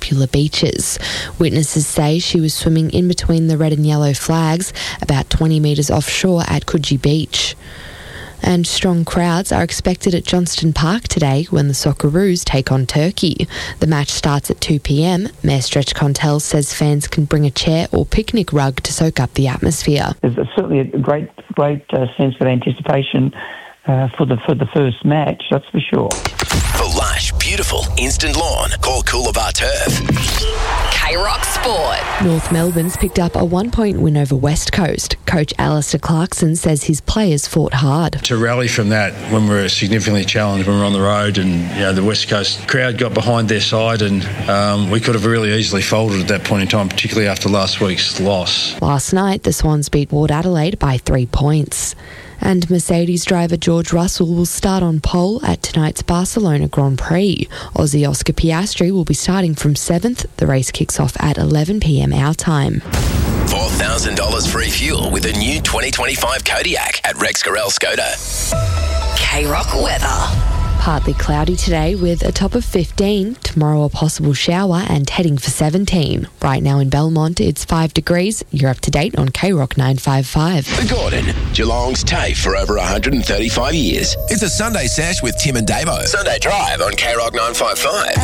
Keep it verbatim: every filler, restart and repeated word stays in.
popular beaches. Witnesses say she was swimming in between the red and yellow flags about twenty metres offshore at Coogee Beach. And strong crowds are expected at Johnston Park today when the Socceroos take on Turkey. The match starts at two p.m. Mayor Stretch Contell says fans can bring a chair or picnic rug to soak up the atmosphere. There's certainly a great, great uh, sense of anticipation uh, for the for the first match, that's for sure. For lush, beautiful, instant lawn, call Coolabah Turf. K-Rock Sport. North Melbourne's picked up a one-point win over West Coast. Coach Alistair Clarkson says his players fought hard. To rally from that when we were significantly challenged when we were on the road, and you know the West Coast crowd got behind their side, and um, we could have really easily folded at that point in time, particularly after last week's loss. Last night, the Swans beat Port Adelaide by three points. And Mercedes driver George Russell will start on pole at tonight's Barcelona Grand Prix. Aussie Oscar Piastri will be starting from seventh. The race kicks off at eleven p.m. our time. four thousand dollars free fuel with a new twenty twenty-five Kodiak at Rex Gorell Skoda. K-Rock weather. Partly cloudy today with a top of fifteen. Tomorrow a possible shower and heading for seventeen. Right now in Belmont it's five degrees. You're up to date on K-Rock nine five five. The Gordon, Geelong's TAFE for over one hundred thirty-five years. It's a Sunday sesh with Tim and Davo. Sunday Drive on K-Rock nine five five.